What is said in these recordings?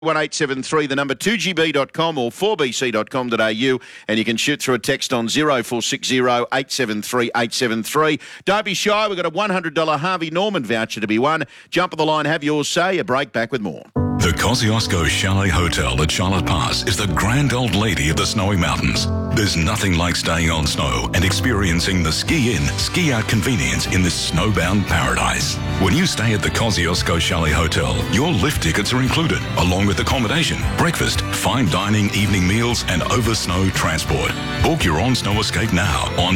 1873, the number 2gb.com or 4bc.com.au, and you can shoot through a text on 0460 873 873. Don't be shy, we've got a $100 Harvey Norman voucher to be won. Jump on the line, have yours say. A break, back with more. The Kosciuszko Chalet Hotel at Charlotte Pass is the grand old lady of the snowy mountains. There's nothing like staying on snow and experiencing the ski-in, ski-out convenience in this snowbound paradise. When you stay at the Kosciuszko Chalet Hotel, your lift tickets are included, along with accommodation, breakfast, fine dining, evening meals, and over-snow transport. Book your own snow escape now on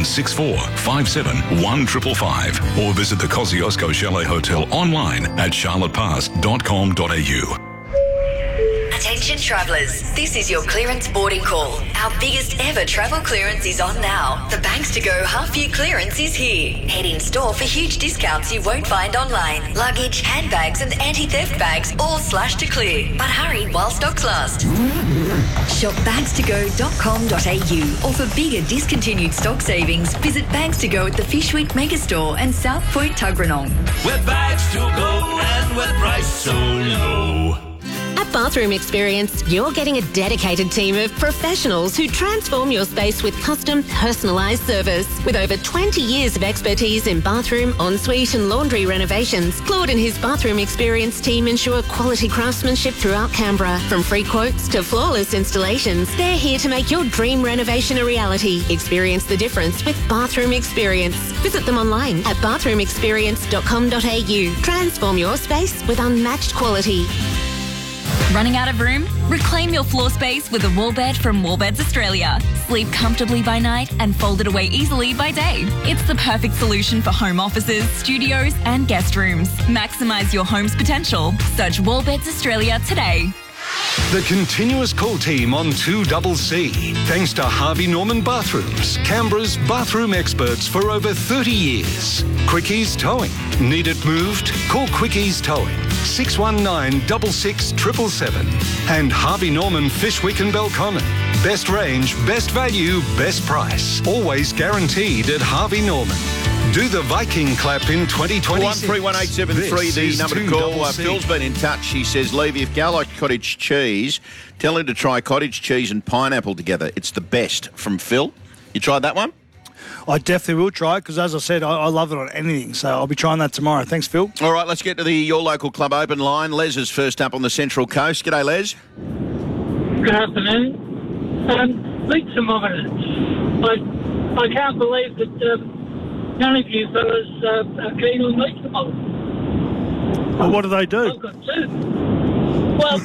64571555 or visit the Kosciuszko Chalet Hotel online at charlottepass.com.au. Attention travellers, this is your clearance boarding call. Our biggest ever travel clearance is on now. The Banks to Go half-year clearance is here. Head in store for huge discounts you won't find online. Luggage, handbags and anti-theft bags all slashed to clear. But hurry while stocks last. Shop bankstogo.com.au or for bigger discontinued stock savings, visit Banks to Go at the Fishwick Megastore and South Point Tuggeranong. With bags to go and with price so low. At Bathroom Experience, you're getting a dedicated team of professionals who transform your space with custom, personalised service. With over 20 years of expertise in bathroom, ensuite and laundry renovations, Claude and his Bathroom Experience team ensure quality craftsmanship throughout Canberra. From free quotes to flawless installations, they're here to make your dream renovation a reality. Experience the difference with Bathroom Experience. Visit them online at bathroomexperience.com.au. Transform your space with unmatched quality. Running out of room? Reclaim your floor space with a wall bed from Wallbeds Australia. Sleep comfortably by night and fold it away easily by day. It's the perfect solution for home offices, studios and guest rooms. Maximise your home's potential. Search Wallbeds Australia today. The continuous call team on 2CC. Thanks to Harvey Norman Bathrooms, Canberra's bathroom experts for over 30 years. Quickies Towing. Need it moved? Call Quickies Towing. 619 66 777. And Harvey Norman Fishwick and Belconnen. Best range, best value, best price. Always guaranteed at Harvey Norman. Do the Viking clap in 2026. 131873, the number to call. Phil's been in touch. He says, Levy, if Gal likes cottage cheese, tell him to try cottage cheese and pineapple together. It's the best. From Phil. You tried that one? I definitely will try it because, as I said, I love it on anything. So I'll be trying that tomorrow. Thanks, Phil. All right, let's get to the Your Local Club open line. Les is first up on the Central Coast. G'day, Les. Good afternoon. Meat thermometers. I can't believe that none of you fellas are keen on meat thermometers. Well, what do they do? I've got two. Well,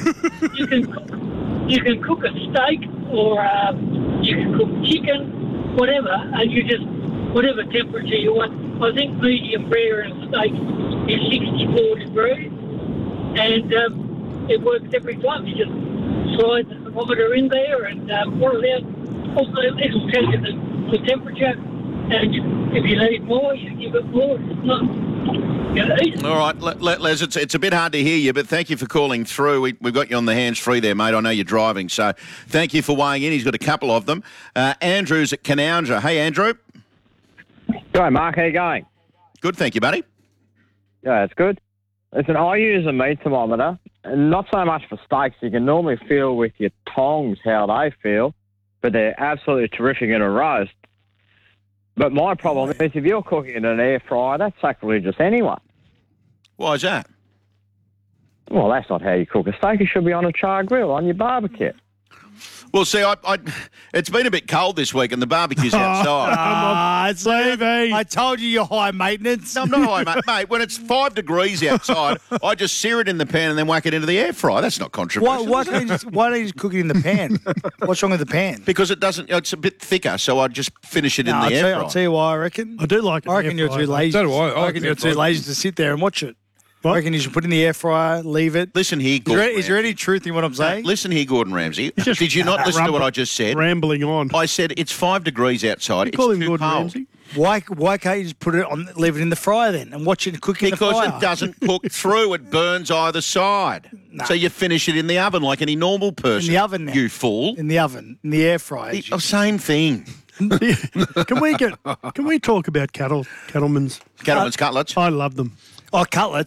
you can cook a steak or you can cook chicken, whatever, and you just, whatever temperature you want. I think medium rare in a steak is 64 degrees, and it works every time. You just slide the thermometer in there and pour it out. Also, it'll tell you the temperature, and if you need more, you give it more. It's not... All right, Les, it's a bit hard to hear you, but thank you for calling through. We've got you on the hands-free there, mate. I know you're driving, so thank you for weighing in. He's got a couple of them. Andrew's at Canowindra. Hey, Andrew. G'day, Mark. How you going? Good, thank you, buddy. Yeah, it's good. Listen, I use a meat thermometer, and not so much for steaks. You can normally feel with your tongs how they feel, but they're absolutely terrific in a roast. But my problem is if you're cooking in an air fryer, that's sacrilegious anyway. Why is that? Well, that's not how you cook a steak. It should be on a char grill, on your barbecue. Well, see, it's been a bit cold this week and the barbecue's outside. It's Levy. I told you you're high maintenance. No, I'm not high, mate. When it's 5 degrees outside, I just sear it in the pan and then whack it into the air fryer. That's not controversial. Why don't you just cook it in the pan? What's wrong with the pan? Because it's a bit thicker, so I just finish it in the air fryer. I'll tell you why I reckon. I do like it. I reckon you're too lazy. So do I. I reckon you're too lazy to sit there and watch it. What? I reckon you should put it in the air fryer, leave it. Listen here, Gordon. Is there any truth in what I'm saying? Listen here, Gordon Ramsay. Did you not listen to what I just said? Rambling on. I said it's 5 degrees outside. You call him too Gordon cold. Ramsay? Why can't you just put it on, leave it in the fryer then, and watch it cook in the fryer? Because it doesn't cook through; it burns either side. No. So you finish it in the oven like any normal person. In the oven, now. You fool! In the oven, in the air fryer. Same thing. Can we talk about cattlemen's cutlets? I love them. Oh, cutlets.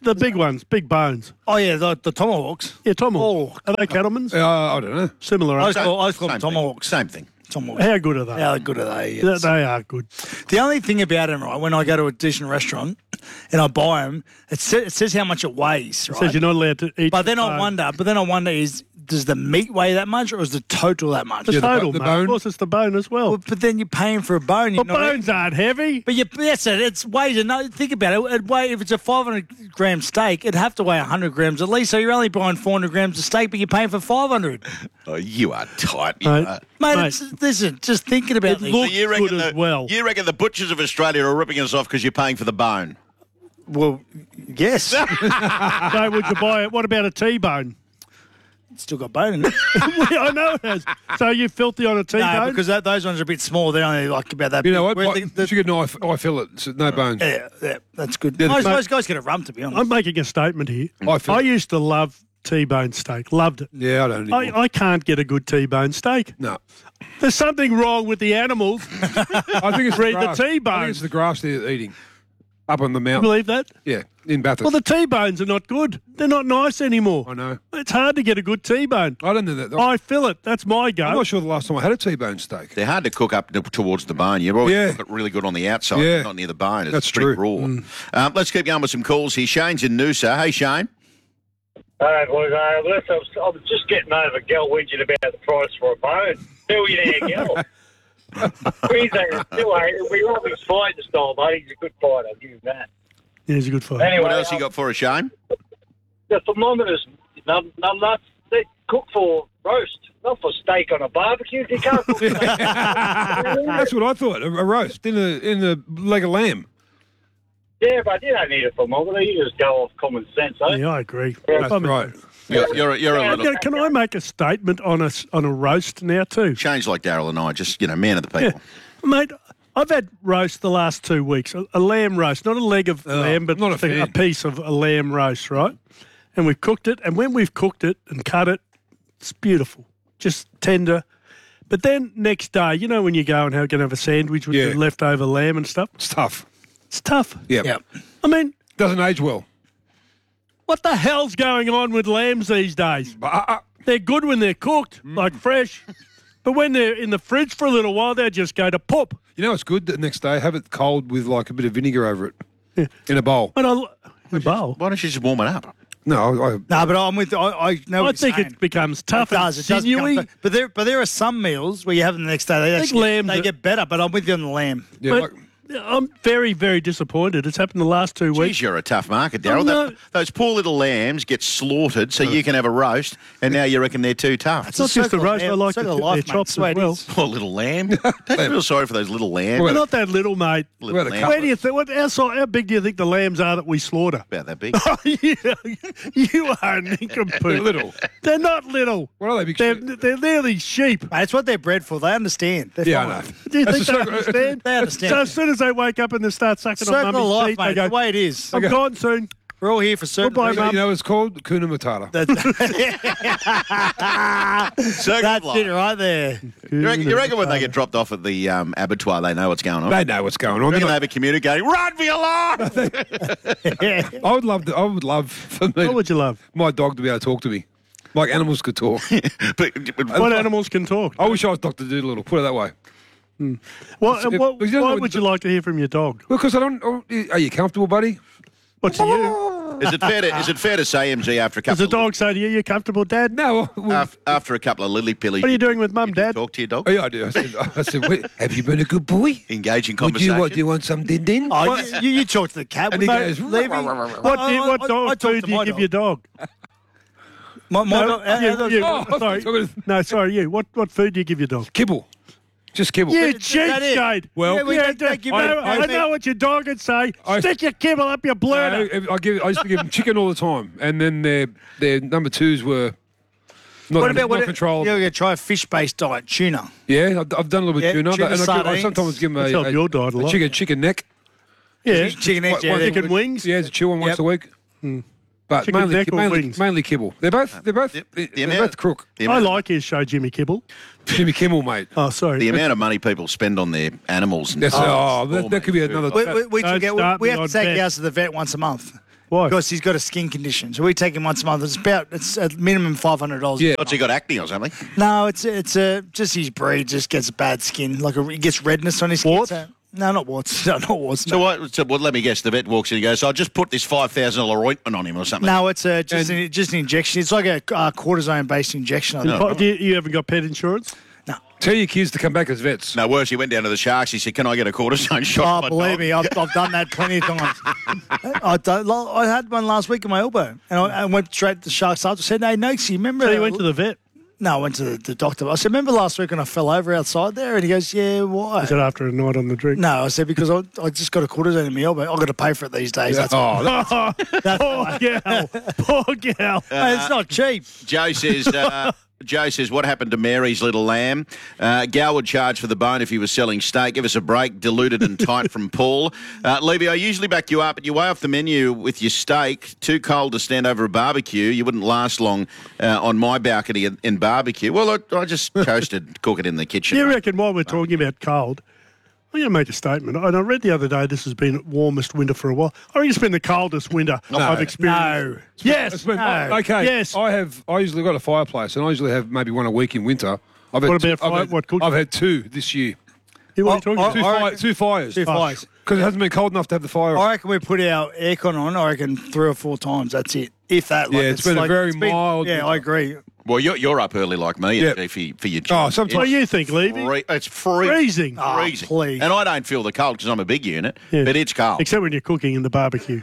The big ones, big bones. Oh, yeah, the tomahawks. Yeah, tomahawk. Oh. Are they cattlemen's? I don't know. Similar. I aren't just they? call them tomahawks. Same thing. Tomahawks. How good are they? How good are they? Yes. They are good. The only thing about them, right, when I go to a decent restaurant and I buy them, it says how much it weighs, right? It says you're not allowed to eat. But then the I bone. wonder is, does the meat weigh that much or is the total that much? The total, the mate. bone. Of course, it's the bone as well. But then you're paying for a bone. But bones aren't heavy. But that's it. It's weighs. Think about it. If it's a 500 gram steak, it'd have to weigh 100 grams at least. So you're only buying 400 grams of steak, but you're paying for 500. Oh, you are tight. You Mate. are. Mate, listen, just thinking about It these. looks You reckon good as the, well. You reckon the butchers of Australia are ripping us off because you're paying for the bone? Well, yes. So would you buy it? What about a T-bone? Still got bone in it. I know it has. So you filthy on a T-bone? No, because those ones are a bit small. They're only like about that You big. know what? Whereas You should get an eye fillet, so no bones. yeah, that's good. Yeah, Those guys get a rump, to be honest. I'm making a statement here. I feel I it. used to love T-bone steak. Loved it. Yeah, I don't anymore. I can't get a good T-bone steak. No. There's something wrong with the animals. I think it's Read the grass. I T-bone. think it's the grass they're eating up on the You mountain. believe that? Yeah, in Bathurst. Well, the T-bones are not good. They're not nice anymore. I know. It's hard to get a good T-bone. I don't know that. I fillet. That's my go. I'm not sure the last time I had a T-bone steak. They're hard to cook up towards the bone. You've always Yeah. cook it really good on the outside, Yeah. not near the bone. It's That's pretty true. raw. Let's keep going with some calls here. Shane's in Noosa. Hey, Shane. Hey, boys, I was just getting over Gal whinging about the price for a bone. Still you there, Gal. Queensland still, we love his fighting style, mate. He's a good fighter, I'll give him that. Yeah, he's a good fight. Anyway, What else you got for us, Shane? The thermometers, nuts, they cook for roast, not for steak on a barbecue. You can't cook steak. That's what I thought. A roast in the leg of lamb. Yeah, but you don't need a thermometer. You just go off common sense, eh? Yeah, I agree. That's I mean, right. You're a little... Can I make a statement on a roast now too? Shane's like Daryl and I, just, man of the people. Mate, I've had roast the last 2 weeks. A lamb roast, not a leg of lamb, but not a a fan. piece of a lamb roast, right? And we've cooked it, and when we've cooked it and cut it, it's beautiful, just tender. But then next day, when you go and have a sandwich with Yeah. the leftover lamb and stuff, It's tough. it's tough. Yeah. I mean, Doesn't age well. what the hell's going on with lambs these days? They're good when they're cooked, like fresh. But when they're in the fridge for a little while, they just go to pop. You know, it's good the next day. Have it cold with like a bit of vinegar over it in a bowl. In a bowl. Why don't you just warm it up? No, No, but I'm with. I know. I what you're think saying. it becomes tough It does. and It does become sinewy. tough. But there are some meals where you have them the next day. They think lambs they are- get better. But I'm with you on the lamb. yeah, But like, I'm very, very disappointed. It's happened the last 2 Geez, weeks. you're a tough market, Daryl. Oh, no. Those poor little lambs get slaughtered so you can have a roast, and now you reckon they're too tough. It's not just the roast. I like Circle of their life, mate. chops That's the way as it well. is. Poor little lamb. Don't you feel sorry for those little lambs? They're not that little, mate. Little the lamb. Where do you think? How big do you think the lambs are that we slaughter? About that big. Oh, yeah. You are a nincompoop. they're little. They're not little. What are they? Big They're, shit? they're nearly sheep. Mate, it's what they're bred for. They understand. They're Yeah, fine. I know. Do you That's think a they circle- understand? They understand. So as soon as they wake up and they start sucking on Circle of mummy's life, teeth, mate. they go, The way it is. I'm gone soon. We're all here for certain Goodbye, reasons. Mum. You know, it's called Kuna Matata. Circle of That's life. it right there. You reckon when they get dropped off at the abattoir, they know what's going on? They know what's going on. You reckon They're they have a communicating, run for your life! like- I would love for me, What would you love? my dog to be able to talk to me, like animals could talk. but What animals can talk? I wish I was Dr. Doolittle. Put it that way. What, If- what, because you don't know why what would the- you like to hear from your dog? Because I don't. Are you comfortable, buddy? What to you? is it fair to say, MG, after a Does couple the dog say to you, "You comfortable, Dad?" No. after a couple of lily pillies, What are you doing with Mum, Dad? talk to your dog? Oh, yeah, I do. I said, "Wait, have you been a good boy? Engage in Would conversation. you, do you want some din-din? Oh, you talk to the cat. And he mate. goes, Leave me. What I dog talk food to do you my give dog. your dog? My No, dog. you. Oh, Sorry. No, sorry, you. What food do you give your dog? Kibble. Just kibble. You that it? cheapskate. Well, Yeah, we don't give I know what your dog would say. Stick your kibble up your blurter. I used to give them chicken all the time, and then their number twos were not, What about not controlled. You're going to try a fish-based diet, tuna. Yeah, I've done a little bit Yeah, of tuna, tuna and I sardines. sometimes give them That's helped your diet a lot. chicken neck. Yeah. Chicken eggs, What- yeah. Chicken wings. Yeah, it's a chew one once Yep. a week. But Chicken mainly, neck or wings? mainly kibble. They're both they're the amount- both crook. The I amount, like his show, Jimmy Kibble. Jimmy Kimmel, mate. Oh, sorry. the amount of money people spend on their animals. And That's that could be another. We Don't start we have me to on take vet. ours to the vet once a month. Why? Because he's got a skin condition. So we take him once a month. It's a minimum $500. Yeah. What's he got, acne or something? No, it's just his breed just gets bad skin. He gets redness on his skin. Warts? No, not warts. No, not warts. So what? Let me guess. The vet walks in and goes, "I'll just put this $5,000 ointment on him or something." No, it's just an injection. It's like a cortisone-based injection. I think. You haven't got pet insurance? No. Tell your kids to come back as vets. No, worse, he went down to the Sharks. He said, "Can I get a cortisone shot?" Oh, believe me, I've done that plenty of times. I had one last week in my elbow, and I went straight to the Sharks after. Said, "Hey, Noakes, you remember?" So you went to the vet? No, I went to the doctor. I said, "Remember last week when I fell over outside there?" And he goes, "Yeah, why?" Is it after a night on the drink? No, I said, because I just got a cortisone in my elbow. I've got to pay for it these days. That's why. Poor gal. Poor gal. Hey, it's not cheap. Joe says, what happened to Mary's little lamb? Gal would charge for the bone if he was selling steak. Give us a break. Diluted and tight from Paul. Levy, I usually back you up, but you're way off the menu with your steak. Too cold to stand over a barbecue. You wouldn't last long on my balcony in barbecue. Well, I just chose to cook it in the kitchen. You reckon while we're talking about cold, I'm going to make a statement. And I read the other day this has been warmest winter for a while. I think it's been the coldest winter I've experienced. No. Yes. Okay. Yes. I usually got a fireplace, and I usually have maybe one a week in winter. I've had 2 this year. What are you talking about? Two fires. Two fires. Because it hasn't been cold enough to have the fire. I reckon we put our aircon on, I reckon 3 or 4 times. That's it. If that. Yeah, it's been a very mild. Yeah, I agree. Well, you're up early like me for your job. Oh, sometimes. What do you think, Levy? It's freezing. Oh, Freezing. please. And I don't feel the cold because I'm a big unit, but it's cold. Except when you're cooking in the barbecue.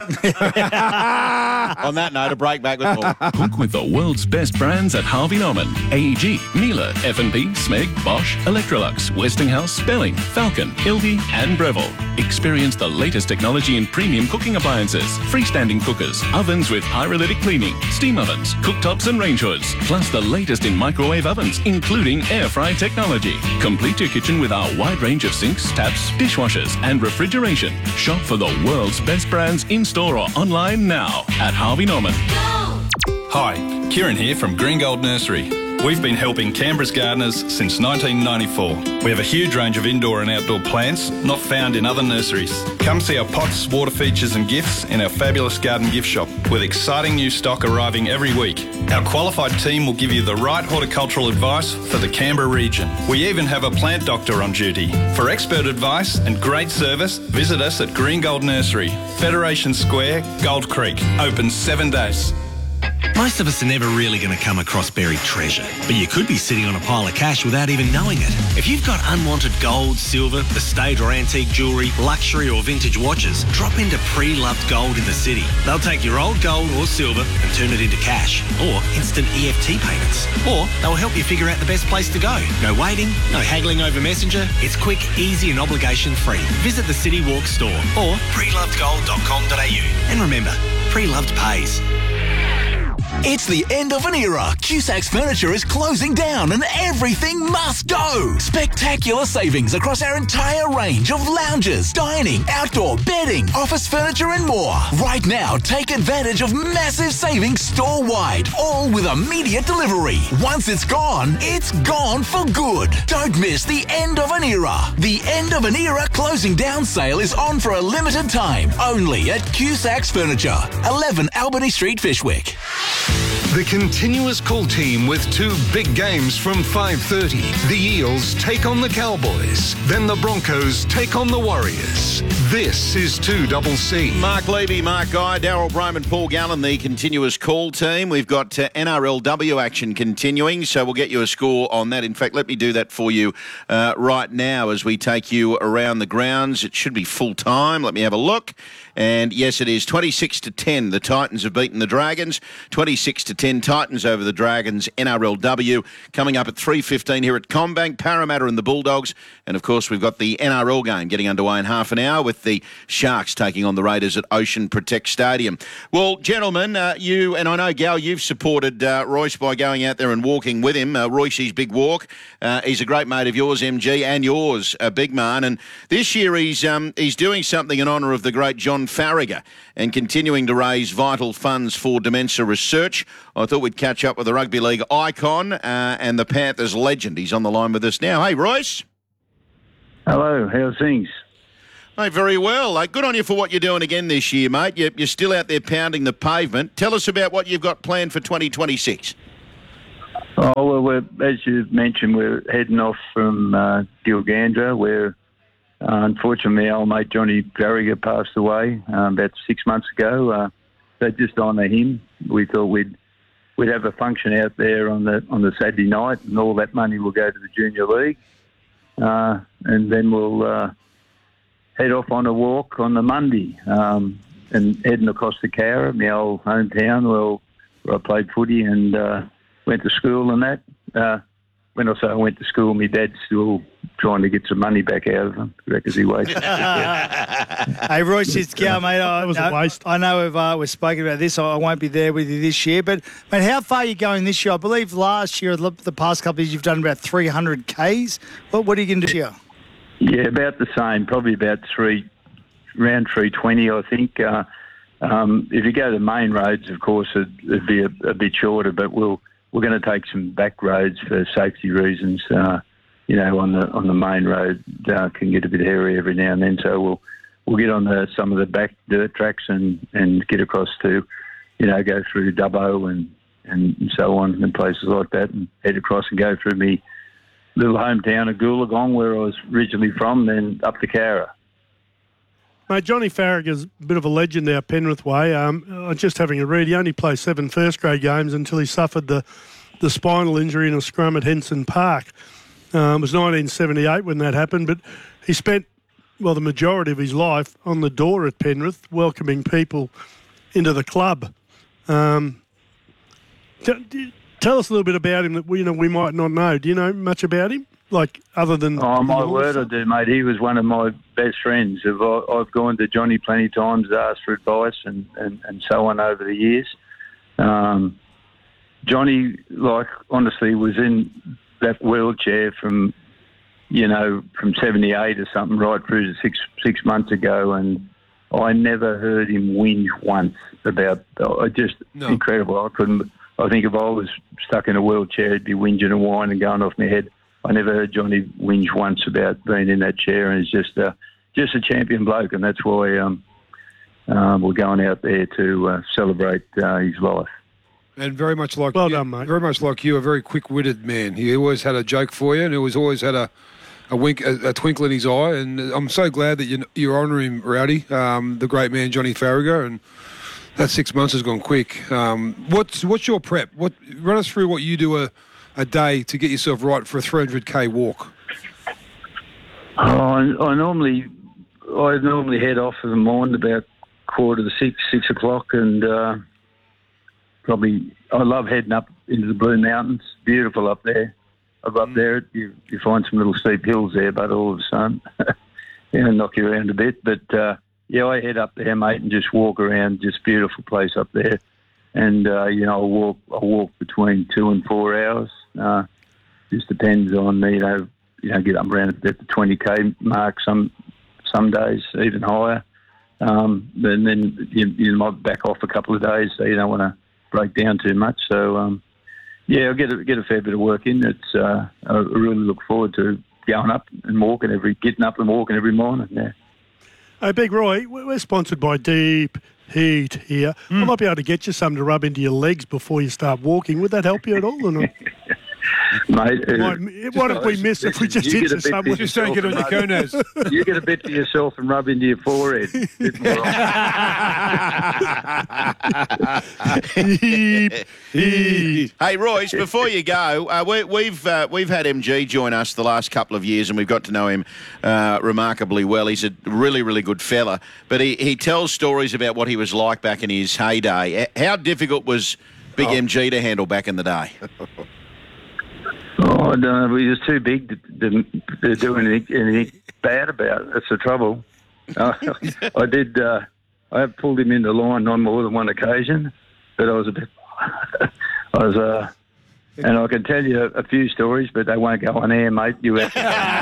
On that note, a break back with more. Cook with the world's best brands at Harvey Norman. AEG, Miele, F&B, Smeg, Bosch, Electrolux, Westinghouse, Belling, Falcon, Ildi and Breville. Experience the latest technology in premium cooking appliances, freestanding cookers, ovens with pyrolytic cleaning, steam ovens, cooktops and range hoods, plus the latest in microwave ovens, including air fry technology. Complete your kitchen with our wide range of sinks, taps, dishwashers and refrigeration. Shop for the world's best brands in-store or online now at Harvey Norman. Hi, Kieran here from Green Gold Nursery. We've been helping Canberra's gardeners since 1994. We have a huge range of indoor and outdoor plants not found in other nurseries. Come see our pots, water features and gifts in our fabulous garden gift shop with exciting new stock arriving every week. Our qualified team will give you the right horticultural advice for the Canberra region. We even have a plant doctor on duty. For expert advice and great service, visit us at Green Gold Nursery, Federation Square, Gold Creek. Open 7 days. Most of us are never really going to come across buried treasure, but you could be sitting on a pile of cash without even knowing it. If you've got unwanted gold, silver, estate or antique jewellery, luxury or vintage watches, drop into Pre-Loved Gold in the city. They'll take your old gold or silver and turn it into cash, or instant EFT payments. Or they'll help you figure out the best place to go. No waiting, no haggling over Messenger. It's quick, easy and obligation-free. Visit the City Walk store or prelovedgold.com.au. And remember, Pre-Loved pays. It's the end of an era. Cusac's Furniture is closing down and everything must go. Spectacular savings across our entire range of lounges, dining, outdoor, bedding, office furniture and more. Right now, take advantage of massive savings store-wide, all with immediate delivery. Once it's gone for good. Don't miss the end of an era. The end of an era closing down sale is on for a limited time, only at Cusac's Furniture, 11 Albany Street, Fishwick. The continuous call team with 2 big games from 5:30. The Eels take on the Cowboys. Then the Broncos take on the Warriors. This is 2CC. Mark Levy, Mark Guy, Daryl Broman, Paul Gallen, the continuous call team. We've got NRLW action continuing, so we'll get you a score on that. In fact, let me do that for you right now as we take you around the grounds. It should be full time. Let me have a look. And yes, it is 26-10. The Titans have beaten the Dragons. 26-10 Titans over the Dragons. NRLW coming up at 3:15 here at CommBank. Parramatta and the Bulldogs. And of course, we've got the NRL game getting underway in half an hour with the Sharks taking on the Raiders at Ocean Protect Stadium. Well, gentlemen, you and I know, Gal, you've supported Royce by going out there and walking with him. Royce's big walk. He's a great mate of yours, MG, and yours, Big Man. And this year he's doing something in honour of the great John Farragher and continuing to raise vital funds for dementia research. I thought we'd catch up with the rugby league icon and the Panthers legend. He's on the line with us now. Hey, Royce. Hello, how's things? Hey, very well. Good on you for what you're doing again this year, mate. You're still out there pounding the pavement. Tell us about what you've got planned for 2026. Oh, well, as you mentioned, we're heading off from Gilgandra, where unfortunately our old mate Johnny Farragher passed away about 6 months ago. So just honour him, we thought we'd have a function out there on the Saturday night, and all that money will go to the Junior League. And then we'll head off on a walk on the Monday and heading across to Cowra, my old hometown, where I played footy and went to school and that. When I say I went to school, my dad's still trying to get some money back out of him because he wasted. Hey, Royce, it's Gal, mate. That was a waste. I know we've spoken about this. I won't be there with you this year. But, mate, how far are you going this year? I believe last year, the past couple of years, you've done about 300 Ks. What are you going to do this year? Yeah, about the same. Probably about around 320, I think. If you go to the main roads, of course, it'd be a bit shorter, but we're going to take some back roads for safety reasons. On the main road can get a bit hairy every now and then, so we'll get on some of the back dirt tracks and get across to, go through Dubbo and so on and places like that, and head across and go through me little hometown of Goolagong, where I was originally from, then up to Cowra. Mate, Johnny Farragher's a bit of a legend out Penrith way. I'm just having a read. He only played 7 first-grade games until he suffered the spinal injury in a scrum at Henson Park. It was 1978 when that happened, but he spent, the majority of his life on the door at Penrith, welcoming people into the club. Tell us a little bit about him that we might not know. Do you know much about him? Like, other than... Oh, my word, I do, mate. He was one of my best friends. I've gone to Johnny plenty of times, asked for advice and so on over the years. Johnny, honestly, was in that wheelchair from 78 or something right through to six months ago, and I never heard him whinge once about... Incredible. I think if I was stuck in a wheelchair, it'd be whinging and whining going off my head. I never heard Johnny whinge once about being in that chair, and he's just a champion bloke, and that's why we're going out there to celebrate his life. And very much like well done, mate. Very much like you, a very quick-witted man. He always had a joke for you, and he always had a wink, a twinkle in his eye. And I'm so glad that you honour him, Rowdy, the great man Johnny Farragher, and that 6 months has gone quick. What's your prep? Run us through what you do a day to get yourself right for a 300k walk. I normally head off in the morning about 5:45, 6 o'clock, and I love heading up into the Blue Mountains. Beautiful up there. I go up there, you find some little steep hills there, but all of a sudden, knock you around a bit. But I head up there, mate, and just walk around. Just beautiful place up there. And, I walk between 2 and 4 hours. Just depends on, get up around at the 20k mark some days, even higher. And then you might back off a couple of days, so you don't want to break down too much. So, I'll get a fair bit of work in. I really look forward to going up and getting up and walking every morning, yeah. Hey, Big Roy, we're sponsored by Deep Heat here. I might be able to get you some to rub into your legs before you start walking. Would that help you at all or not? Mate, what if we miss if we just hit you somewhere? Just don't get on your conas. You get a bit for yourself and rub into your forehead. Hey, Royce, before you go, we've had MG join us the last couple of years, and we've got to know him remarkably well. He's a really, really good fella, but he tells stories about what he was like back in his heyday. How difficult was Big MG to handle back in the day? I don't know. He was too big to do anything bad about it. That's the trouble. I have pulled him into line on more than one occasion, but I was a bit... and I can tell you a few stories, but they won't go on air, mate. You have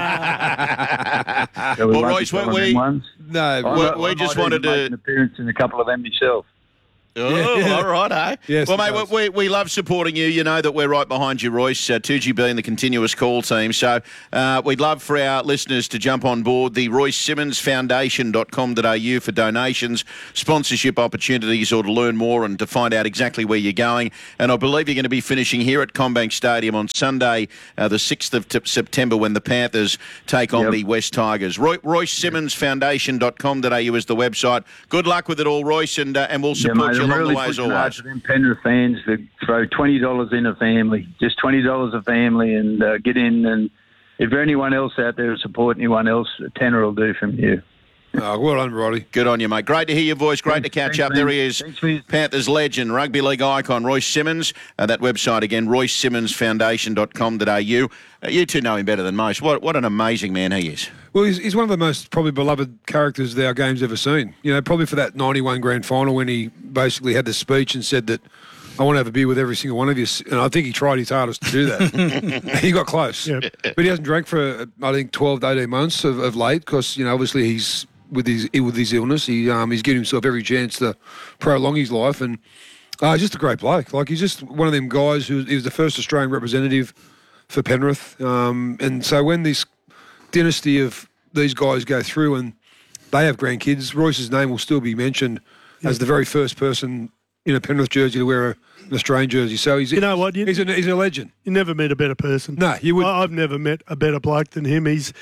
to... Well, Royce, we just wanted to... make an appearance in a couple of them myself. Oh, all right, eh? Yes, well, it mate, we love supporting you. You know that we're right behind you, Royce, 2GB and the continuous call team. So we'd love for our listeners to jump on board the RoyceSimmonsFoundation.com.au for donations, sponsorship opportunities, or to learn more and to find out exactly where you're going. And I believe you're going to be finishing here at CommBank Stadium on Sunday, the 6th of September, when the Panthers take on the West Tigers. RoyceSimmonsFoundation.com.au is the website. Good luck with it all, Royce, and we'll support you along really the way as pushing hard always. for them Penrith fans to throw $20 in a family, just $20 a family, and get in. And if anyone else out there is supporting anyone else, a tenner will do from you. Well done, Roddy. Good on you, mate. Great to hear your voice. Great to catch up. There he is, Thanks, Panthers legend, rugby league icon, Royce Simmons. That website again, RoyceSimmonsFoundation.com.au. You two know him better than most. What an amazing man he is. Well, he's one of the most probably beloved characters that our game's ever seen. You know, probably for that 91 grand final when he basically had the speech and said that, I want to have a beer with every single one of you. And I think he tried his hardest to do that. He got close. But he hasn't drank for, I think, 12 to 18 months of late because, you know, obviously he's with his illness. He's giving himself every chance to prolong his life. And just a great bloke. Like, he's just one of them guys he was the first Australian representative for Penrith. And so when this dynasty of these guys go through and they have grandkids, Royce's name will still be mentioned as the very first person in a Penrith jersey to wear an Australian jersey. So he's, you know what? He's a legend. You never met a better person. No, you would. I've never met a better bloke than him. He's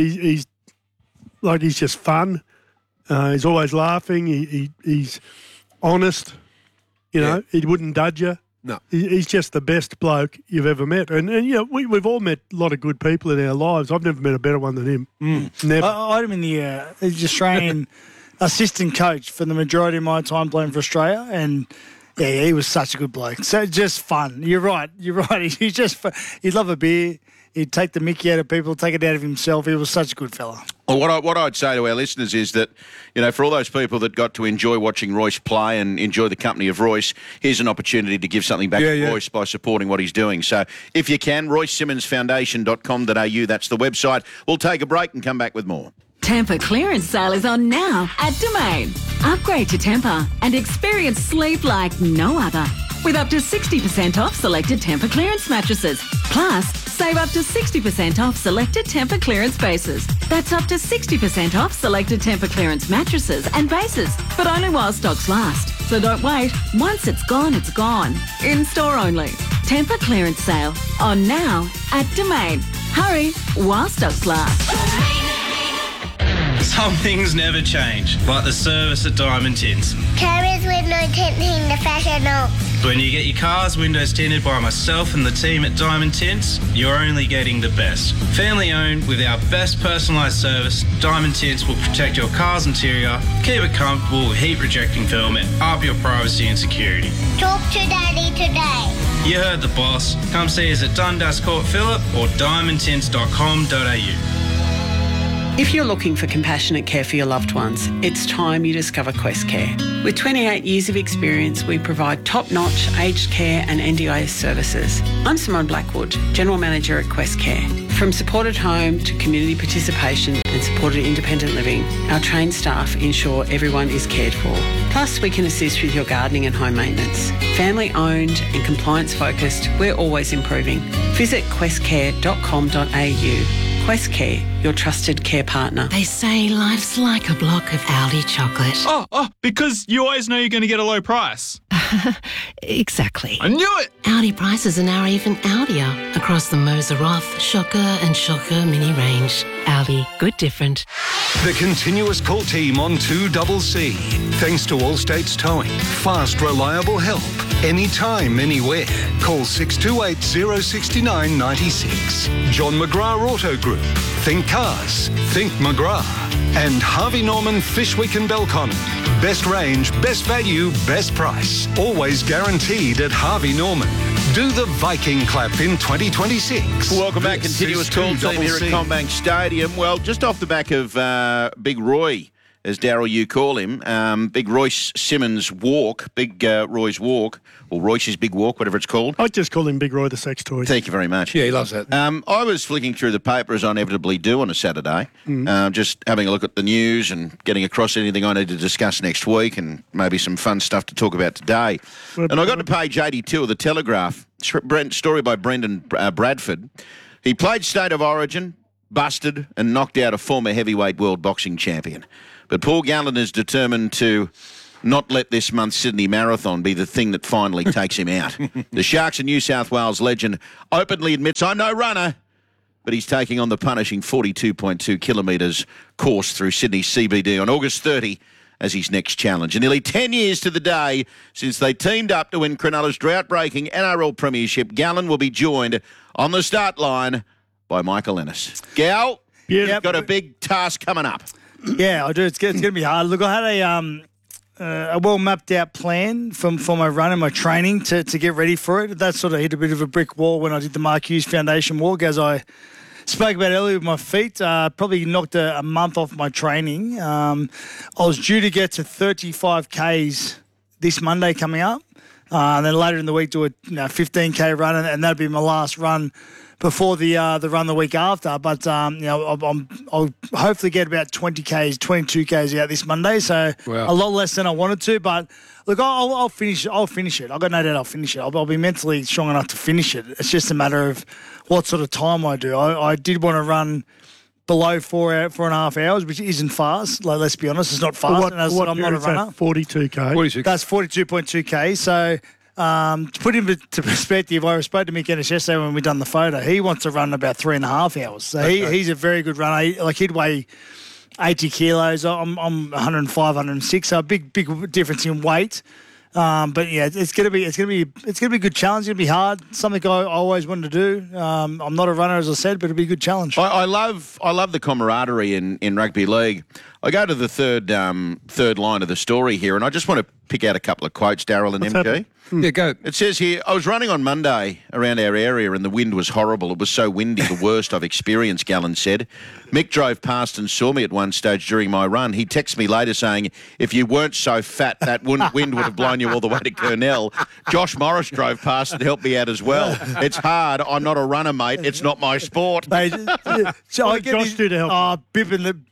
just fun. He's always laughing. He's honest. You know, he wouldn't dudge you. No. He's just the best bloke you've ever met. And you know, we've all met a lot of good people in our lives. I've never met a better one than him. Never. I had him in the Australian assistant coach for the majority of my time playing for Australia, and he was such a good bloke. So just fun. You're right. He's just fun. He'd love a beer. He'd take the mickey out of people, take it out of himself. He was such a good fella. Well, what I'd say to our listeners is that, you know, for all those people that got to enjoy watching Royce play and enjoy the company of Royce, here's an opportunity to give something back to Royce by supporting what he's doing. So if you can, RoyceSimmonsFoundation.com.au, that's the website. We'll take a break and come back with more. Tempur clearance sale is on now at Domain. Upgrade to Tempur and experience sleep like no other. With up to 60% off selected Tempur clearance mattresses. Plus, save up to 60% off selected Tempur clearance bases. That's up to 60% off selected Tempur clearance mattresses and bases, but only while stocks last. So don't wait. Once it's gone, it's gone. In store only. Tempur clearance sale on now at Domain. Hurry while stocks last. Some things never change, like the service at Diamond Tints. Carriers with no tinting professional. When you get your car's windows tinted by myself and the team at Diamond Tints, you're only getting the best. Family owned with our best personalised service, Diamond Tints will protect your car's interior, keep it comfortable with heat rejecting film and up your privacy and security. Talk to Daddy today. You heard the boss. Come see us at Dundas Court Phillip or diamondtints.com.au. If you're looking for compassionate care for your loved ones, it's time you discover Quest Care. With 28 years of experience, we provide top-notch aged care and NDIS services. I'm Simone Blackwood, General Manager at Quest Care. From supported home to community participation and supported independent living, our trained staff ensure everyone is cared for. Plus, we can assist with your gardening and home maintenance. Family-owned and compliance-focused, we're always improving. Visit questcare.com.au. Quest Care, your trusted care partner. They say life's like a block of Aldi chocolate. Oh, because you always know you're going to get a low price. Exactly. I knew it! Aldi prices are now even Aldier across the Moser Roth, Shocker and Shocker mini range. Aldi, good different. The continuous call team on 2CC. Thanks to Allstate's Towing. Fast, reliable help. Anytime, anywhere. Call 628 069 96. John McGrath Auto Group. Think cars. Think McGrath. And Harvey Norman Fishwick and Belconnen. Best range, best value, best price. Always guaranteed at Harvey Norman. Do the Viking clap in 2026. Welcome back. This Continuous is call team here at 2CC. CommBank Stadium. Well, just off the back of Big Roy as Daryl, you call him. Big Royce Simmons walk, big Roy's walk, or Royce's big walk, whatever it's called. I'd just call him Big Roy the sex toy. Thank you very much. Yeah, he loves that. I was flicking through the paper, as I inevitably do on a Saturday, just having a look at the news and getting across anything I need to discuss next week and maybe some fun stuff to talk about today. And I got to page 82 of the Telegraph, story by Brendan Bradford. He played State of Origin, busted and knocked out a former heavyweight world boxing champion. But Paul Gallen is determined to not let this month's Sydney Marathon be the thing that finally takes him out. The Sharks and New South Wales legend openly admits, I'm no runner, but he's taking on the punishing 42.2 kilometres course through Sydney CBD on August 30 as his next challenge. And nearly 10 years to the day since they teamed up to win Cronulla's drought-breaking NRL premiership, Gallen will be joined on the start line by Michael Ennis. Gal, you've got a big task coming up. Yeah, I do. It's going to be hard. Look, I had a well mapped out plan for my run and my training to get ready for it. That sort of hit a bit of a brick wall when I did the Mark Hughes Foundation walk, as I spoke about earlier with my feet. Probably knocked a month off my training. I was due to get to 35 Ks this Monday coming up, and then later in the week do a 15K run, and that'd be my last run before the run the week after. But I'll hopefully get about 20 Ks, 22 Ks out this Monday. So a lot less than I wanted to. But look, I'll finish. I'll finish it. I've got no doubt I'll finish it. I'll be mentally strong enough to finish it. It's just a matter of what sort of time I do. I did want to run below 4.5 hours, which isn't fast. Like, let's be honest, it's not fast. I'm not a runner. 42K. That's 42.2K. So. To put into perspective, I spoke to Mick Ennis yesterday when we done the photo. He wants to run about 3.5 hours. So he's a very good runner. He'd weigh 80 kilos. I'm 105, 106. So a big difference in weight. But yeah, it's gonna be a good challenge. It's gonna be hard. Something I always wanted to do. I'm not a runner, as I said, but it'll be a good challenge. I love the camaraderie in rugby league. I go to the third line of the story here, and I just want to pick out a couple of quotes, Daryl and MG. Yeah, go. It says here, I was running on Monday around our area and the wind was horrible. It was so windy, the worst I've experienced, Gallen said. Mick drove past and saw me at one stage during my run. He texted me later saying, if you weren't so fat, that wind would have blown you all the way to Kurnell. Josh Morris drove past and helped me out as well. It's hard. I'm not a runner, mate. It's not my sport. Mate, so I get Josh do to help? Bip.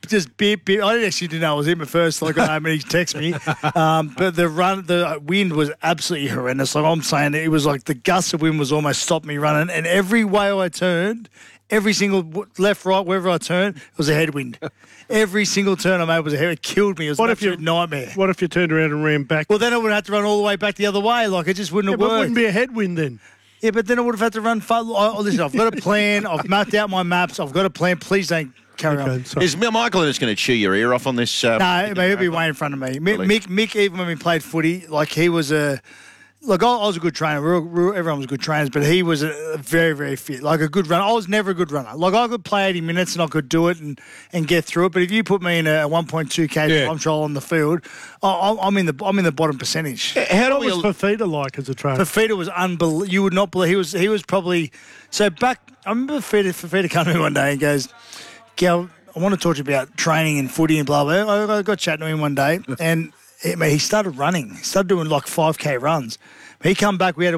I didn't actually know it was him at first. Like, I got home and he texted me. But the wind was absolutely horrendous. Like I'm saying, it was like the gust of wind was almost stopped me running. And every way I turned, every single left, right, wherever I turned, it was a headwind. Every single turn I made was a headwind. It killed me. It was an absolute nightmare. What if you turned around and ran back? Well, then I would have to run all the way back the other way. Like, it just wouldn't have worked. It wouldn't be a headwind then. Yeah, but then I would have had to run far. Listen, I've got a plan. I've mapped out my maps. I've got a plan. Please don't carry on. Sorry. Is Michael Ennis going to chew your ear off on this? No, he'll be way in front of me. Mick, even when we played footy, like he was a... Look, I was a good trainer. Everyone was good trainers, but he was a very, very fit, like a good runner. I was never a good runner. Like, I could play 80 minutes and I could do it and get through it. But if you put me in a 1.2K time trial on the field, I'm in the bottom percentage. What was Fafita like as a trainer? Fafita was unbelievable. You would not believe. He was probably... So back... I remember Fafita came to me one day and goes, Gal, I want to talk to you about training and footy and blah, blah. I got chatting to him one day and... He started running. He started doing like 5K runs. He come back. We had a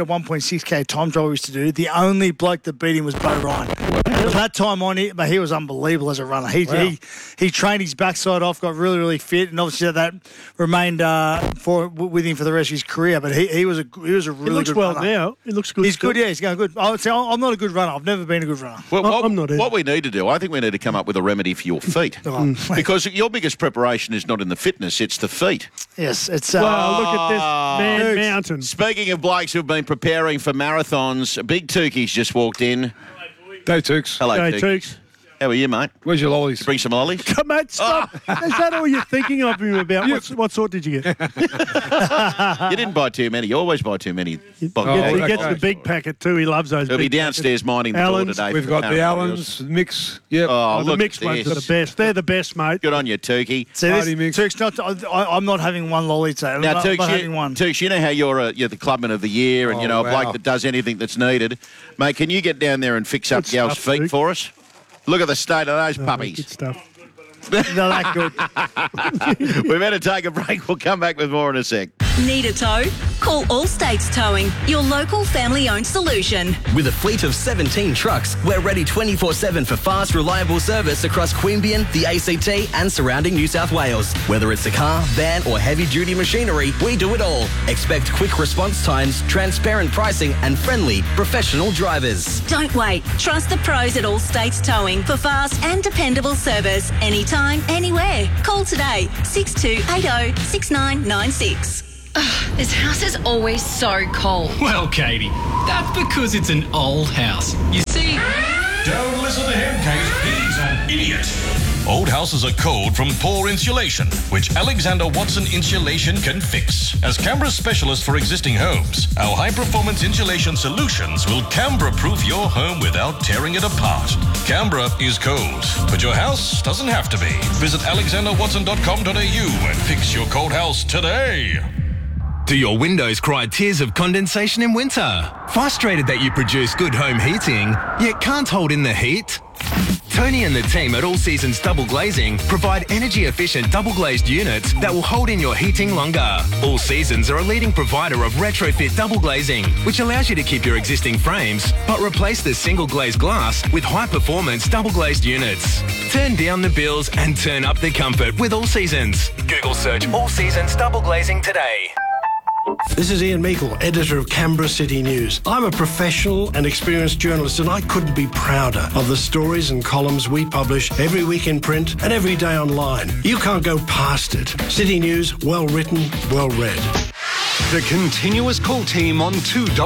1.6K time trial we used to do. The only bloke that beat him was Bo Ryan. From that time on, he was unbelievable as a runner. He trained his backside off, got really, really fit, and obviously that remained with him for the rest of his career. But he was a really good runner. He looks well now. He looks good. He's good. Yeah, he's going good. I would say I'm not a good runner. I've never been a good runner. Well, I'm not either. What we need to do, I think we need to come up with a remedy for your feet. Because your biggest preparation is not in the fitness, it's the feet. Yes, it's... well, look at this man mountain. Speaking of blokes who've been preparing for marathons, Big Tukey's just walked in. Go Tooks. Hello, Go Tooks. How are you, mate? Where's your lollies? Bring some lollies. Come on, stop. Is that all you're thinking of him about? What sort did you get? You didn't buy too many. You always buy too many. He gets the big packet too. He loves those. He'll be downstairs minding the door today. We've got the Allens, the mix. Yep. The mixed ones are the best. They're the best, mate. Good on you, Tukey. Tooks, I'm not having one lolly today. Now, Tooks, you know how you're the clubman of the year and, a bloke that does anything that's needed. Mate, can you get down there and fix up Gal's feet for us? Look at the state of those puppies. Good stuff. They're that good. We better take a break. We'll come back with more in a sec. Need a tow? Call All States Towing, your local family-owned solution. With a fleet of 17 trucks, we're ready 24/7 for fast, reliable service across Queanbeyan, the ACT and surrounding New South Wales. Whether it's a car, van or heavy-duty machinery, we do it all. Expect quick response times, transparent pricing and friendly, professional drivers. Don't wait. Trust the pros at All States Towing for fast and dependable service anytime, anywhere. Call today, 6280 6996. This house is always so cold. Well, Katie, that's because it's an old house. You see... Don't listen to him, Kate. He's an idiot. Old houses are cold from poor insulation, which Alexander Watson Insulation can fix. As Canberra's specialist for existing homes, our high-performance insulation solutions will Canberra-proof your home without tearing it apart. Canberra is cold, but your house doesn't have to be. Visit alexanderwatson.com.au and fix your cold house today. Do your windows cry tears of condensation in winter? Frustrated that you produce good home heating, yet can't hold in the heat? Tony and the team at All Seasons Double Glazing provide energy-efficient double-glazed units that will hold in your heating longer. All Seasons are a leading provider of retrofit double glazing, which allows you to keep your existing frames, but replace the single-glazed glass with high-performance double-glazed units. Turn down the bills and turn up the comfort with All Seasons. Google search All Seasons Double Glazing today. This is Ian Meikle, editor of Canberra City News. I'm a professional and experienced journalist, and I couldn't be prouder of the stories and columns we publish every week in print and every day online. You can't go past it. City News, well written, well read. The continuous call team on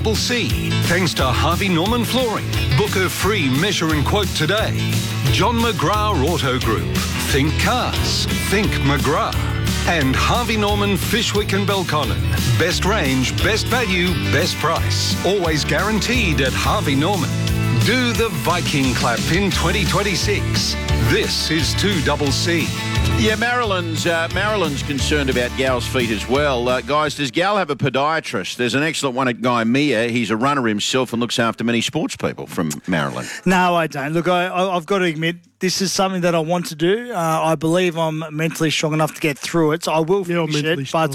2CC. Thanks to Harvey Norman Flooring. Book a free measure and quote today. John McGrath Auto Group. Think cars. Think McGrath. And Harvey Norman Fishwick and Belconnen. Best range, best value, best price. Always guaranteed at Harvey Norman. Do the Viking clap in 2026. This is 2CC. Yeah, Marilyn's concerned about Gal's feet as well. Guys, does Gal have a podiatrist? There's an excellent one at Guy Meir. He's a runner himself and looks after many sports people from Marilyn. No, I don't. Look, I've got to admit, this is something that I want to do. I believe I'm mentally strong enough to get through it, so I will finish it, but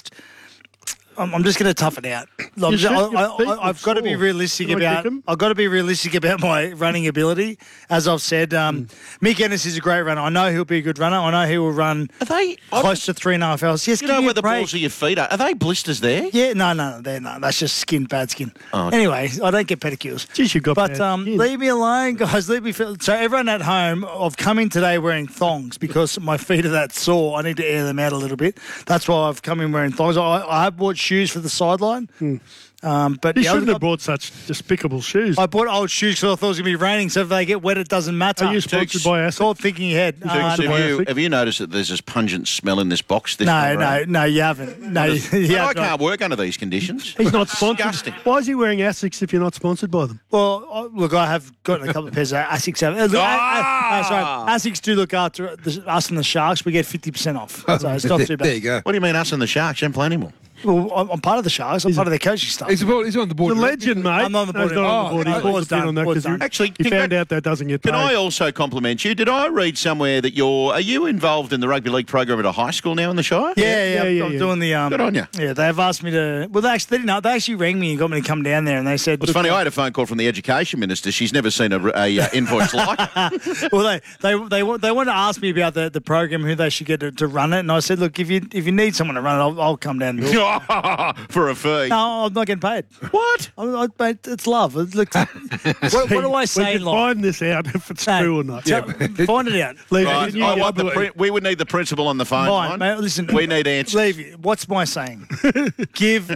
I'm just going to tough it out. I've got to be realistic about my running ability. As I've said, Mick Ennis is a great runner. I know he'll be a good runner. I know he will run close to 3.5 hours. Yes, you know where the balls of your feet are? Are they blisters there? Yeah, no, they're not. That's just skin, bad skin. Oh, anyway, I don't get pedicures. Jeez, you got But leave me alone, guys. Let me feel. So everyone at home, I've come in today wearing thongs because my feet are that sore. I need to air them out a little bit. That's why I've come in wearing thongs. I have bought shoes for the sideline. But you shouldn't have bought such despicable shoes. I bought old shoes because I thought it was going to be raining, so if they get wet, it doesn't matter. Are you sponsored by ASICS? Stop thinking ahead. Have you noticed that there's this pungent smell in this box? No, you haven't. No, I can't work under these conditions. He's not sponsored. Disgusting. Why is he wearing ASICS if you're not sponsored by them? Well, look, I have gotten a couple of pairs of ASICS. ASICS do look after us and the Sharks. We get 50% off. So it's not too bad. There you go. What do you mean us and the Sharks? You don't play anymore. Well, I'm part of the Sharks. I'm part of their coaching staff. He's on the board. The legend, mate. I'm on the board. He's not on the board. He's done. Actually, he found out that doesn't get paid. Can I also compliment you? Did I read somewhere that are you involved in the rugby league program at a high school now in the Shire? Yeah. I'm doing the. Good on you. Yeah, they've asked me to. Well, they actually rang me and got me to come down there, and they said. It's funny. I had a phone call from the education minister. She's never seen a invoice like it. Well, they want to ask me about the program, who they should get to run it, and I said, look, if you need someone to run it, I'll come down and do it. For a fee. No, I'm not getting paid. What? Mate, it's love. What do I say? We can find this out if it's true or not. Find it out. We would need the principal on the phone. Fine, mate, listen. We need answers. What's my saying? give,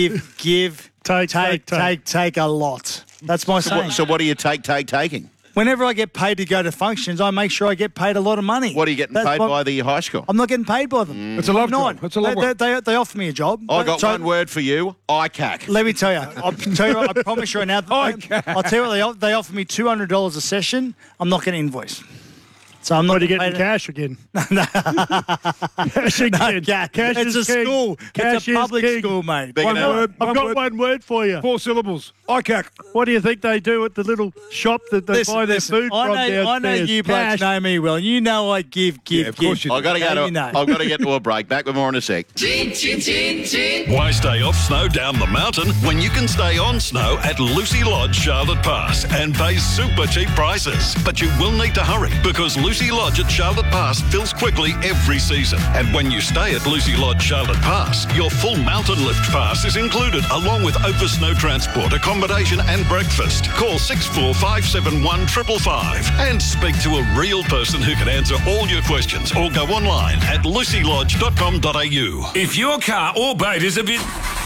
take a lot. That's my saying. So what do you taking? Whenever I get paid to go to functions, I make sure I get paid a lot of money. What are you getting paid by the high school? I'm not getting paid by them. It's a love job. It's a love job. They offer me a job. I got one word for you: ICAC. Let me tell you. I promise you right now. I'll tell you what, they offer me $200 a session. I'm not going to invoice. So I'm not getting cash again. Cash again. Cash it's is a king. school. Cash it's a public is king. school, mate. I've got one word for you. 4 syllables. ICAC. What do you think they do at the little shop that they buy their food from downstairs? I know you blokes know me well. You know I give. I've got to get to a break. Back with more in a sec. Why stay off snow down the mountain when you can stay on snow at Lucy Lodge, Charlotte Pass, and pay super cheap prices? But you will need to hurry because Lucy Lodge at Charlotte Pass fills quickly every season. And when you stay at Lucy Lodge, Charlotte Pass, your full mountain lift pass is included along with over snow transport, accommodation and breakfast. Call 64571 555 and speak to a real person who can answer all your questions or go online at lucylodge.com.au. If your car or boat is a bit...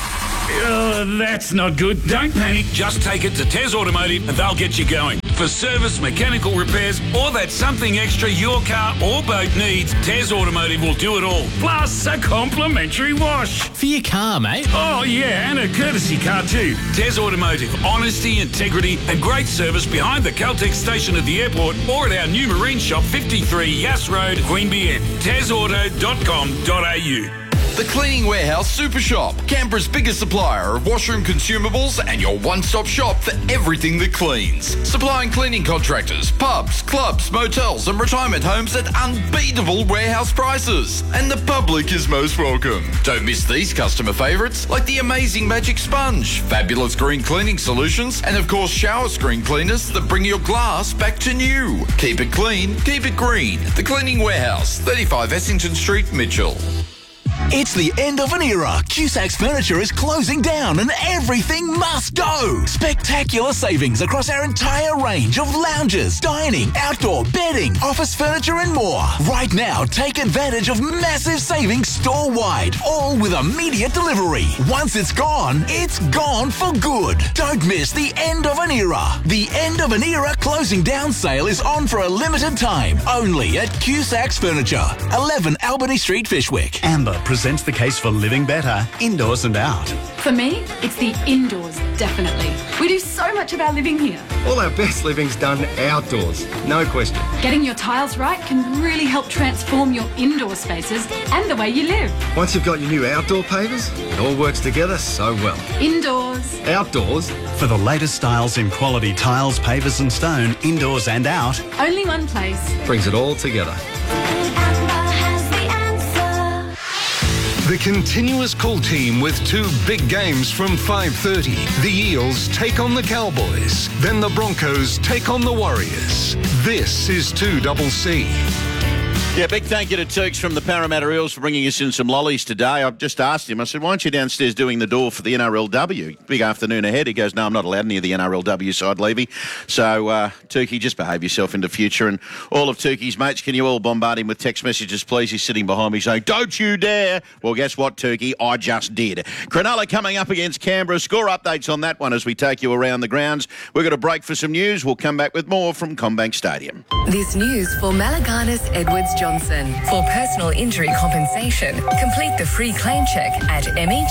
that's not good. Don't panic. Just take it to Tez Automotive and they'll get you going. For service, mechanical repairs, or that something extra your car or boat needs, Tez Automotive will do it all. Plus a complimentary wash. For your car, mate. Oh, yeah, and a courtesy car too. Tez Automotive. Honesty, integrity, and great service behind the Caltex station at the airport or at our new marine shop, 53 Yass Road, Queanbeyan. TezAuto.com.au. The Cleaning Warehouse Super Shop, Canberra's biggest supplier of washroom consumables and your one-stop shop for everything that cleans. Supplying cleaning contractors, pubs, clubs, motels and retirement homes at unbeatable warehouse prices. And the public is most welcome. Don't miss these customer favourites like the amazing Magic Sponge, fabulous green cleaning solutions and of course shower screen cleaners that bring your glass back to new. Keep it clean, keep it green. The Cleaning Warehouse, 35 Essington Street, Mitchell. It's the end of an era. Cusac's Furniture is closing down and everything must go. Spectacular savings across our entire range of lounges, dining, outdoor, bedding, office furniture and more. Right now, take advantage of massive savings store-wide, all with immediate delivery. Once it's gone for good. Don't miss the end of an era. The end of an era closing down sale is on for a limited time, only at Cusac's Furniture, 11 Albany Street, Fishwick. Amber presents the case for living better, indoors and out. For me, it's the indoors, definitely. We do so much of our living here. All our best living's done outdoors, no question. Getting your tiles right can really help transform your indoor spaces and the way you live. Once you've got your new outdoor pavers, it all works together so well. Indoors. Outdoors. For the latest styles in quality tiles, pavers and stone, indoors and out. Only one place. Brings it all together. The continuous call team with 2 big games from 5:30. The Eels take on the Cowboys. Then the Broncos take on the Warriors. This is 2CC. Yeah, big thank you to Turks from the Parramatta Eels for bringing us in some lollies today. I've just asked him, I said, why aren't you downstairs doing the door for the NRLW? Big afternoon ahead. He goes, no, I'm not allowed near the NRLW side, Levy. So, Turkey, just behave yourself in the future. And all of Turkey's mates, can you all bombard him with text messages, please? He's sitting behind me saying, don't you dare. Well, guess what, Turkey? I just did. Cronulla coming up against Canberra. Score updates on that one as we take you around the grounds. We're going to break for some news. We'll come back with more from CommBank Stadium. This news for Malaganis Edwards Johnson. For personal injury compensation, complete the free claim check at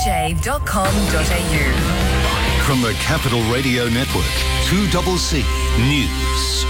mej.com.au. From the Capital Radio Network, 2CC News.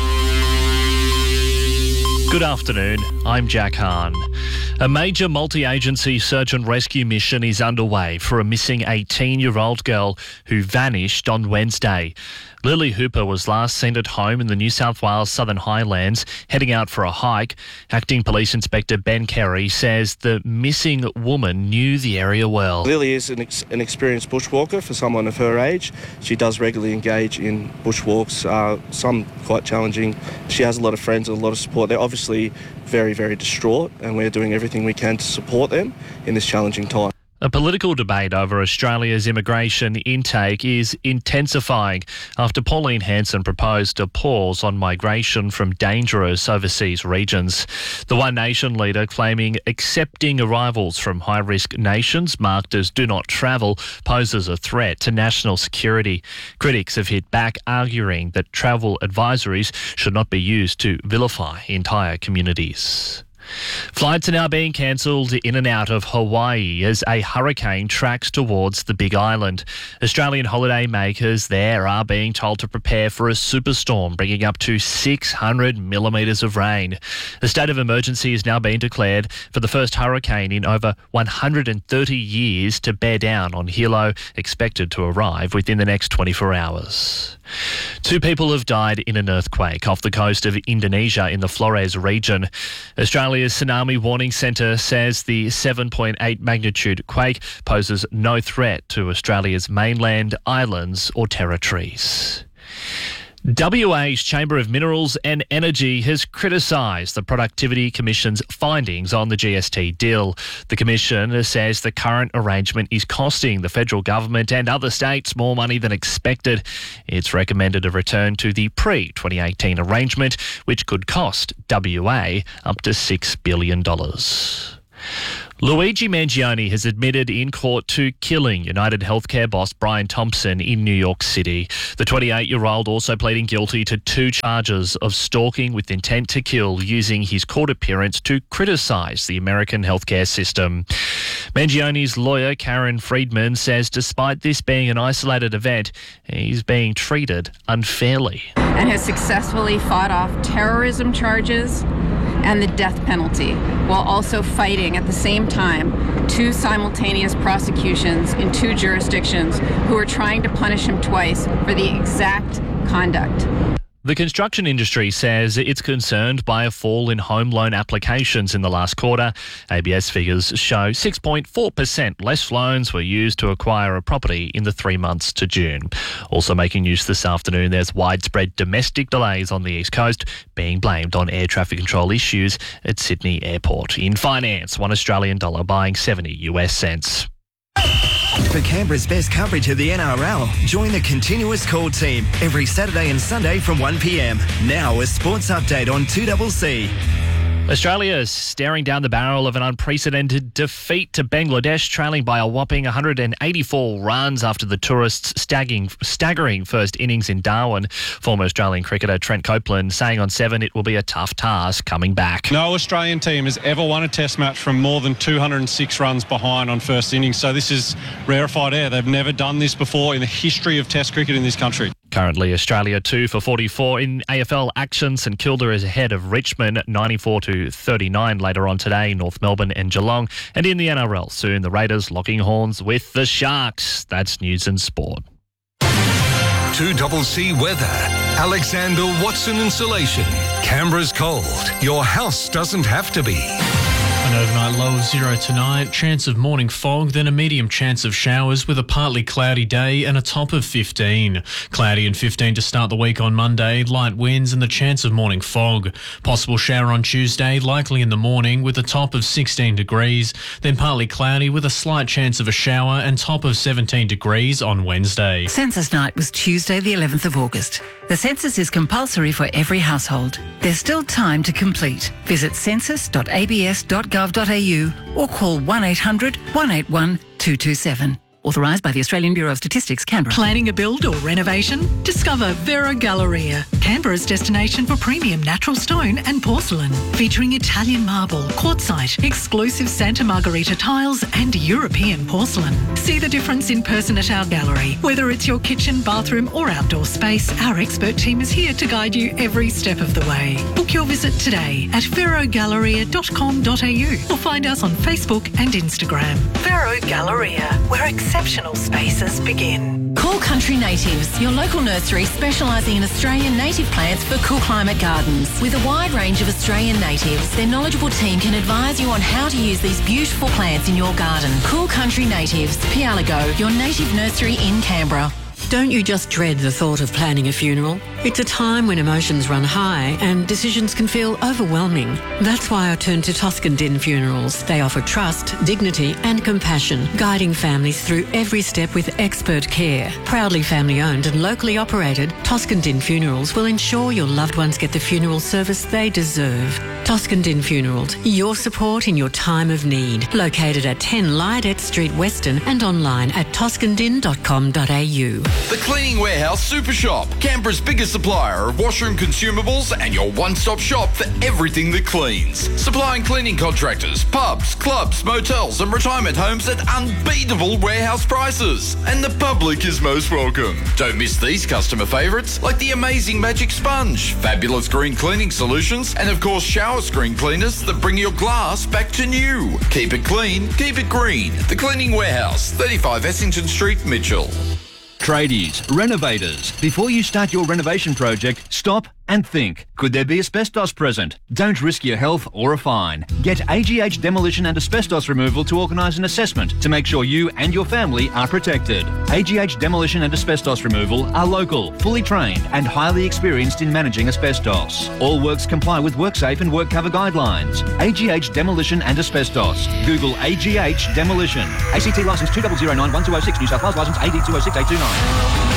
Good afternoon, I'm Jack Hahn. A major multi-agency search and rescue mission is underway for a missing 18-year-old girl who vanished on Wednesday. Lily Hooper was last seen at home in the New South Wales Southern Highlands, heading out for a hike. Acting Police Inspector Ben Kerry says the missing woman knew the area well. Lily is an experienced bushwalker for someone of her age. She does regularly engage in bushwalks, some quite challenging. She has a lot of friends and a lot of support. They're obviously very, very distraught, and we're doing everything we can to support them in this challenging time. A political debate over Australia's immigration intake is intensifying after Pauline Hanson proposed a pause on migration from dangerous overseas regions. The One Nation leader claiming accepting arrivals from high-risk nations marked as do not travel poses a threat to national security. Critics have hit back, arguing that travel advisories should not be used to vilify entire communities. Flights are now being cancelled in and out of Hawaii as a hurricane tracks towards the Big Island. Australian holiday makers there are being told to prepare for a superstorm, bringing up to 600 millimetres of rain. A state of emergency is now being declared for the first hurricane in over 130 years to bear down on Hilo, expected to arrive within the next 24 hours. 2 people have died in an earthquake off the coast of Indonesia in the Flores region. Australia's Tsunami Warning Centre says the 7.8 magnitude quake poses no threat to Australia's mainland, islands or territories. WA's Chamber of Minerals and Energy has criticised the Productivity Commission's findings on the GST deal. The Commission says the current arrangement is costing the federal government and other states more money than expected. It's recommended a return to the pre-2018 arrangement, which could cost WA up to $6 billion. Luigi Mangione has admitted in court to killing United Healthcare boss Brian Thompson in New York City. The 28-year-old also pleading guilty to 2 charges of stalking with intent to kill, using his court appearance to criticise the American healthcare system. Mangione's lawyer, Karen Friedman, says despite this being an isolated event, he's being treated unfairly. And has successfully fought off terrorism charges and the death penalty, while also fighting at the same time 2 simultaneous prosecutions in 2 jurisdictions who are trying to punish him twice for the exact conduct. The construction industry says it's concerned by a fall in home loan applications in the last quarter. ABS figures show 6.4% less loans were used to acquire a property in the 3 months to June. Also making news this afternoon, there's widespread domestic delays on the East Coast, being blamed on air traffic control issues at Sydney Airport. In finance, $1 Australian dollar buying 70 US cents. For Canberra's best coverage of the NRL, join the Continuous Call team every Saturday and Sunday from 1 p.m. Now a sports update on 2CC. Australia is staring down the barrel of an unprecedented defeat to Bangladesh, trailing by a whopping 184 runs after the tourists' staggering first innings in Darwin. Former Australian cricketer Trent Copeland saying on 7 it will be a tough task coming back. No Australian team has ever won a test match from more than 206 runs behind on first innings, so this is rarefied air. They've never done this before in the history of test cricket in this country. Currently, Australia 2 for 44 in AFL action. St Kilda is ahead of Richmond, 94-39 later on today, North Melbourne and Geelong. And in the NRL, soon the Raiders locking horns with the Sharks. That's news and sport. 2CC weather. Alexander Watson Insulation. Canberra's cold. Your house doesn't have to be. An overnight low of 0 tonight, chance of morning fog, then a medium chance of showers with a partly cloudy day and a top of 15. Cloudy and 15 to start the week on Monday, light winds and the chance of morning fog. Possible shower on Tuesday, likely in the morning with a top of 16 degrees, then partly cloudy with a slight chance of a shower and top of 17 degrees on Wednesday. Census night was Tuesday the 11th of August. The census is compulsory for every household. There's still time to complete. Visit census.abs.gov.au or call 1800 181 227. Authorised by the Australian Bureau of Statistics, Canberra. Planning a build or renovation? Discover Vero Galleria, Canberra's destination for premium natural stone and porcelain. Featuring Italian marble, quartzite, exclusive Santa Margherita tiles and European porcelain. See the difference in person at our gallery. Whether it's your kitchen, bathroom or outdoor space, our expert team is here to guide you every step of the way. Book your visit today at verogalleria.com.au or find us on Facebook and Instagram. Vero Galleria, where exceptional spaces begin. Cool Country Natives, your local nursery specialising in Australian native plants for cool climate gardens. With a wide range of Australian natives, their knowledgeable team can advise you on how to use these beautiful plants in your garden. Cool Country Natives, Pialago, your native nursery in Canberra. Don't you just dread the thought of planning a funeral? It's a time when emotions run high and decisions can feel overwhelming. That's why I turned to Toscan Din Funerals. They offer trust, dignity and compassion, guiding families through every step with expert care. Proudly family owned and locally operated, Toscan Din Funerals will ensure your loved ones get the funeral service they deserve. Toscan Din Funerals, your support in your time of need. Located at 10 Lydet Street, Weston and online at toscandin.com.au. The Cleaning Warehouse Super Shop, Canberra's biggest biggest supplier of washroom consumables and your one-stop shop for everything that cleans. Supplying cleaning contractors, pubs, clubs, motels and retirement homes at unbeatable warehouse prices. And the public is most welcome. Don't miss these customer favourites like the amazing Magic Sponge, fabulous green cleaning solutions, and of course shower screen cleaners that bring your glass back to new. Keep it clean, keep it green. The Cleaning Warehouse, 35 Essington Street, Mitchell. Tradies, renovators, before you start your renovation project, stop and think. Could there be asbestos present? Don't risk your health or a fine. Get AGH Demolition and Asbestos Removal to organise an assessment to make sure you and your family are protected. AGH Demolition and Asbestos Removal are local, fully trained and highly experienced in managing asbestos. All works comply with WorkSafe and WorkCover guidelines. AGH Demolition and Asbestos. Google AGH Demolition. ACT licence 2009 1206, New South Wales licence AD 206829.